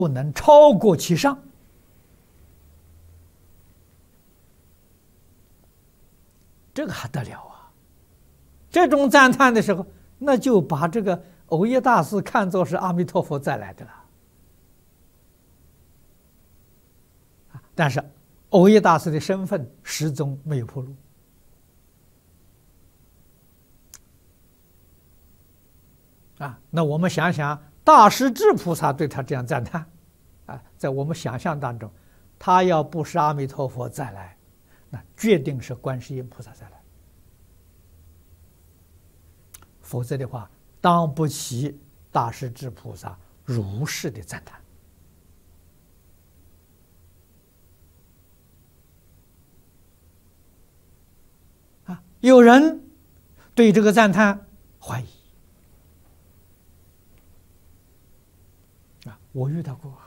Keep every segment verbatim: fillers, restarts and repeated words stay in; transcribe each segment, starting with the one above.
不能超过其上。这个还得了啊！这种赞叹的时候，那就把这个藕益大师看作是阿弥陀佛再来的了。但是藕益大师的身份始终没有暴露。啊，那我们想想，大势至菩萨对他这样赞叹，啊，在我们想象当中，他要不是阿弥陀佛再来，那决定是观世音菩萨再来，否则的话，当不起大势至菩萨如是的赞叹。啊，有人对这个赞叹怀疑。我遇到过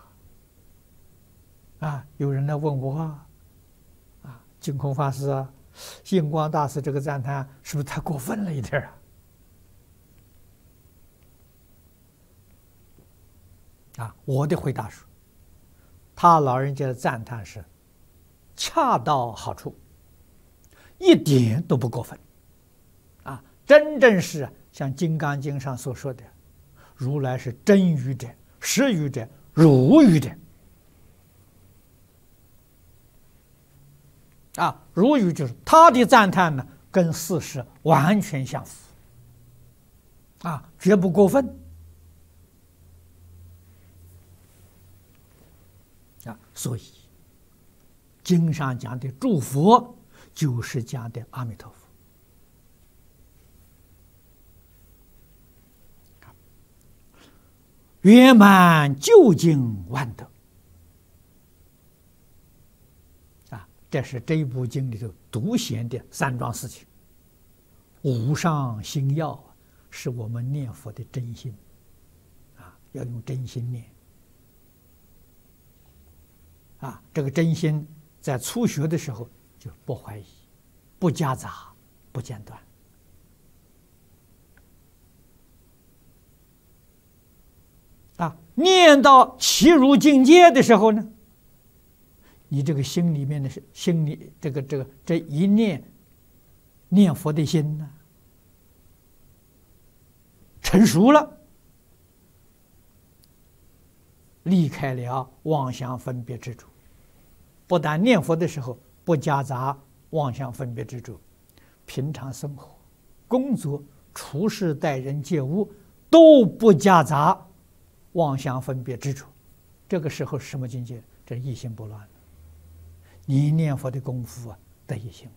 啊，有人来问我啊，净空法师啊，印光大师这个赞叹是不是太过分了一点啊？啊，我的回答是，他老人家的赞叹是恰到好处，一点都不过分啊，真正是像《金刚经》上所说的，如来是真语者。实语者，如语者，啊，如语就是他的赞叹呢，跟事实完全相符，啊，绝不过分，啊，所以经上讲的诸佛，就是讲的阿弥陀佛。圆满究竟万德啊，这是这一部经里头独显的三桩事情。无上心要是我们念佛的真心啊，要用真心念啊。这个真心在初学的时候就不怀疑，不夹杂，不间断。啊，念到其如境界的时候呢，你这个心里面的心里这个这个这一念念佛的心呢，成熟了，离开了妄想分别执着，不但念佛的时候不夹杂妄想分别执着，平常生活、工作、处事、待人接物都不夹杂妄想分别执着，这个时候是什么境界？这一心不乱了，你念佛的功夫啊，得一心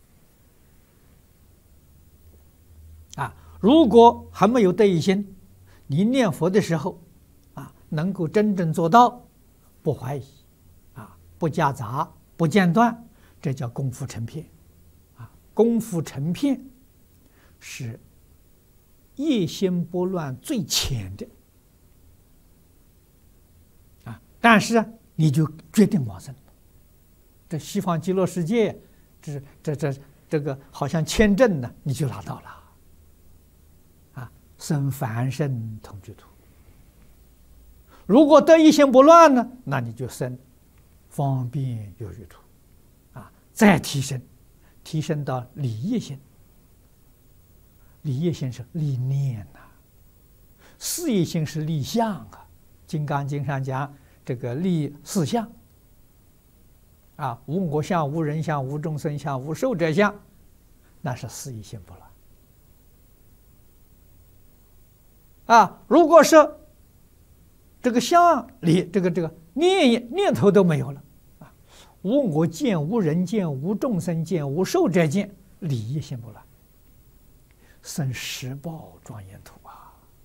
了啊！如果还没有得一心，你念佛的时候啊，能够真正做到不怀疑啊，不夹杂，不间断，这叫功夫成片啊！功夫成片是一心不乱最浅的。但是啊，你就决定往生。这西方极乐世界，这这这这个好像签证呢，你就拿到了。啊，生凡身同居土。如果得一心不乱呢，那你就生方便有余土。啊，再提升，提升到理业心。理业心是立念呐、啊，事业心是立相啊。《金刚经》上讲。这个立四相啊，无我相、无人相、无众生相、无寿者相，那是四一心不乱啊。如果是这个相里，这个这个念念头都没有了啊，无我见、无人见、无众生见、无寿者见，理一心不乱，生十报庄严土啊。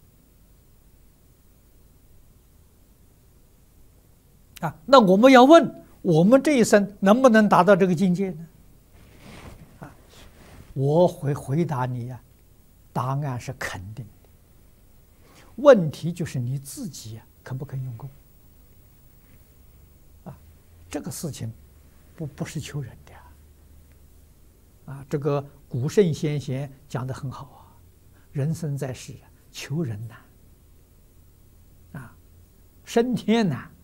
啊，那我们要问，我们这一生能不能达到这个境界呢？啊，我会回答你呀、啊，答案是肯定的。问题就是你自己呀、啊，肯不肯用功？啊，这个事情不不是求人的呀。啊，这个古圣先贤讲得很好啊，人生在世，求人难。啊， 升天呐。